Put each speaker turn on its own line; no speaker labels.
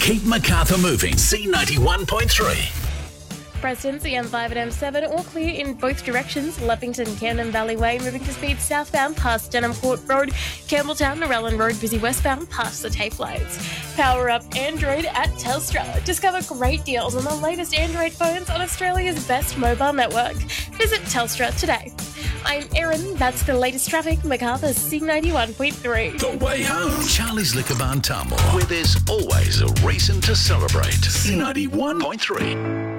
Keep Macarthur moving. C91.3.
Preston's the M5 and M7 all clear in both directions. Leppington, Camden Valley Way moving to speed southbound past Denham Court Road. Campbelltown, Narellan Road busy westbound past the TAFE lights. Power up Android at Telstra. Discover great deals on the latest Android phones on Australia's best mobile network. Visit Telstra today. I'm Erin. That's the latest traffic. Macarthur's C91.3.
The way home. Charlie's Liquor Barn Tamworth, where there's always a reason to celebrate. C91.3.